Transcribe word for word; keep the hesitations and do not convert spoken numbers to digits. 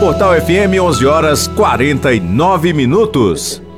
Mortal F M, onze horas quarenta e nove minutos.